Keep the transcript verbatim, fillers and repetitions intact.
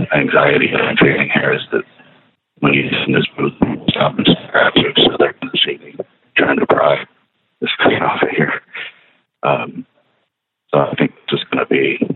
anxiety that I'm feeling here is that when he's in this booth, stop and stare at you, so they're going to see me trying to pry this thing off of here. Um, so I think it's just going to be